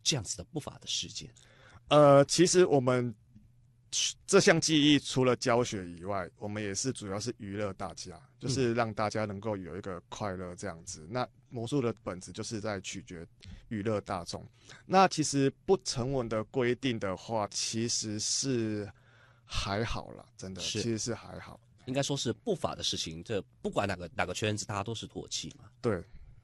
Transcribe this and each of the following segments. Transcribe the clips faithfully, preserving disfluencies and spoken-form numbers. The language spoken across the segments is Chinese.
这样子的不法的事件？ 呃，其实我们这项技艺除了教学以外，我们也是主要是娱乐大家，就是让大家能够有一个快乐这样子。嗯、那魔术的本质就是在取决娱乐大众。那其实不成文的规定的话，其实是还好啦，真的，其实是还好。 应该说是不法的事情，这不管哪个哪个圈子，大家都是唾弃嘛。 对。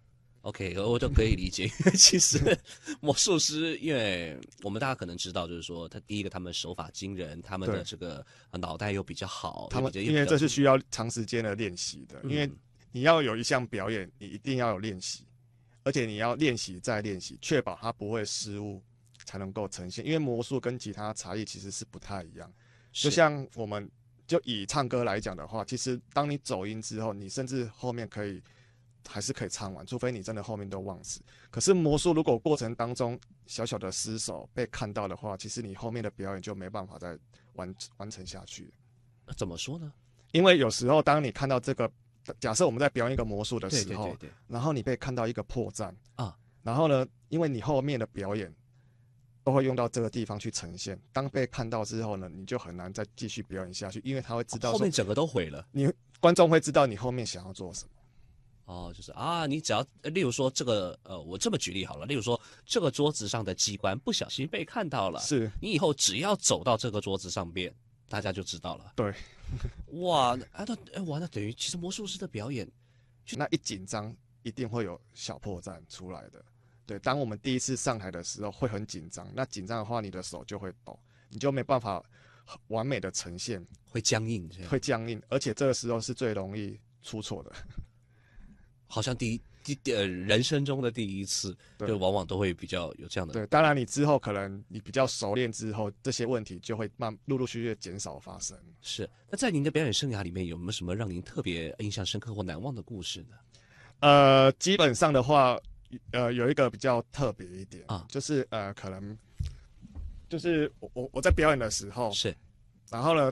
OK，我就可以理解。其实魔术师，因为我们大家可能知道，就是说，他第一个他们手法惊人，他们的这个脑袋又比较好， 他们因为这是需要长时间的练习的，嗯、因为你要有一项表演，你一定要有练习，而且你要练习再练习，确保它不会失误，才能够呈现。因为魔术跟其他才艺其实是不太一样，就像我们就以唱歌来讲的话，其实当你走音之后，你甚至后面可以。还是可以唱完，除非你真的后面都忘词。可是魔术如果过程当中小小的失手被看到的话，其实你后面的表演就没办法再完完成下去。 怎么说呢？ 因为有时候当你看到这个，假设我们在表演一个魔术的时候， 对对对对， 然后你被看到一个破绽啊， 然后呢，因为你后面的表演都会用到这个地方去呈现，当被看到之后呢，你就很难再继续表演下去，因为他会知道、哦、 后面整个都毁了， 你观众会知道你后面想要做什么。 哦，就是啊，你只要，例如说这个，呃，我这么举例好了，例如说这个桌子上的机关不小心被看到了， 是你以后只要走到这个桌子上面，大家就知道了。 对， 哇，啊，那，哎，哇，那等于其实魔术师的表演， 那一紧张一定会有小破绽出来的。对，当我们第一次上台的时候会很紧张，那紧张的话，你的手就会抖，你就没办法完美的呈现， 会僵硬， 会僵硬，而且这个时候是最容易出错的。 好像第一第呃人生中的第一次，就往往都会比较有这样的。 对，当然你之后可能你比较熟练之后，这些问题就会慢陆陆续续减少发生。 是，那在您的表演生涯里面，有没有什么让您特别印象深刻或难忘的故事呢？ 呃，基本上的话，呃，有一个比较特别一点啊， 就是呃，可能就是我我我在表演的时候是， 然后呢，